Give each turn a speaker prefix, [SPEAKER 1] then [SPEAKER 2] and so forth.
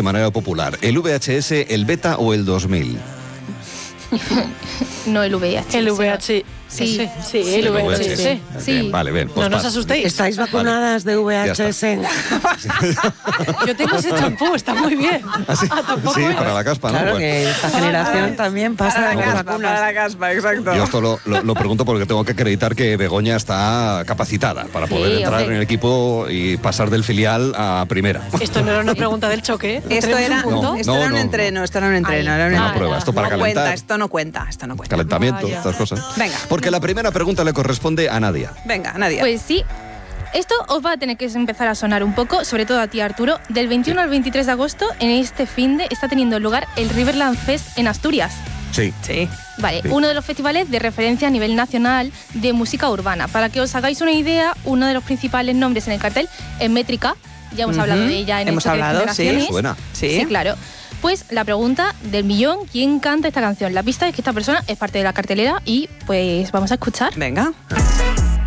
[SPEAKER 1] manera popular. ¿El VHS, el Beta o el 2000?
[SPEAKER 2] No, el VHS.
[SPEAKER 3] El VHS.
[SPEAKER 2] Sí,
[SPEAKER 3] el VHS.
[SPEAKER 2] Sí.
[SPEAKER 1] Bien, vale, pues
[SPEAKER 3] no os asustéis.
[SPEAKER 4] ¿Estáis vacunadas de VHS?
[SPEAKER 3] Yo tengo ese champú, está muy bien.
[SPEAKER 1] Sí, para la caspa, ¿no?
[SPEAKER 4] Claro,
[SPEAKER 1] Bueno.
[SPEAKER 4] que esta generación también pasa
[SPEAKER 5] Para
[SPEAKER 4] de
[SPEAKER 5] la
[SPEAKER 4] las
[SPEAKER 5] caspa,
[SPEAKER 4] vacunas.
[SPEAKER 5] para la caspa, exacto.
[SPEAKER 1] Yo esto lo pregunto porque tengo que acreditar que Begoña está capacitada para poder entrar en el equipo y pasar del filial a primera.
[SPEAKER 3] Esto no era una pregunta del choque.
[SPEAKER 5] Esto era,
[SPEAKER 1] No,
[SPEAKER 5] esto era un entreno, esto era un entreno. Era
[SPEAKER 1] Una prueba, esto para
[SPEAKER 5] no
[SPEAKER 1] calentar.
[SPEAKER 5] cuenta, esto no cuenta.
[SPEAKER 1] Calentamiento,
[SPEAKER 3] Vaya.
[SPEAKER 1] estas cosas.
[SPEAKER 5] Venga.
[SPEAKER 1] Porque la primera pregunta le corresponde a Nadia.
[SPEAKER 5] Venga, Nadia.
[SPEAKER 2] Pues sí. Esto os va a tener que empezar a sonar un poco, sobre todo a ti, Arturo. Del 21 al 23 de agosto, en este finde, está teniendo lugar el Riverland Fest en Asturias.
[SPEAKER 1] Sí.
[SPEAKER 5] Sí.
[SPEAKER 2] Vale,
[SPEAKER 1] Sí.
[SPEAKER 2] uno de los festivales de referencia a nivel nacional de música urbana. Para que os hagáis una idea, uno de los principales nombres en el cartel es Métrica. Ya hemos hablado de ella en
[SPEAKER 5] Hemos
[SPEAKER 2] el choque de
[SPEAKER 5] hablado, sí.
[SPEAKER 2] generaciones.
[SPEAKER 1] Suena.
[SPEAKER 5] Sí.
[SPEAKER 2] Sí, claro. Pues la pregunta del millón, ¿quién canta esta canción? La pista es que esta persona es parte de la cartelera y pues vamos a escuchar.
[SPEAKER 5] Venga.